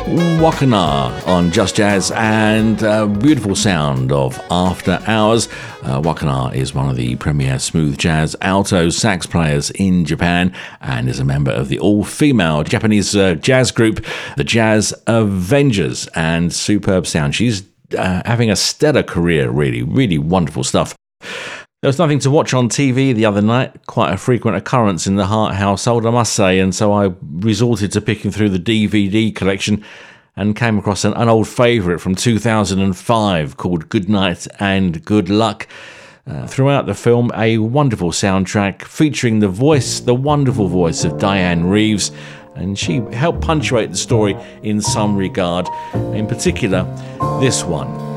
Wakana on Just Jazz, and beautiful sound of After Hours. Wakana is one of the premier smooth jazz alto sax players in Japan and is a member of the all-female Japanese jazz group, the Jazz Avengers, and superb sound. She's having a stellar career, really, really wonderful stuff. There was nothing to watch on TV the other night, quite a frequent occurrence in the Hart household, I must say, and so I resorted to picking through the DVD collection and came across an old favourite from 2005 called Good Night and Good Luck. Throughout the film, a wonderful soundtrack featuring the wonderful voice of Diane Reeves, and she helped punctuate the story in some regard, in particular this one.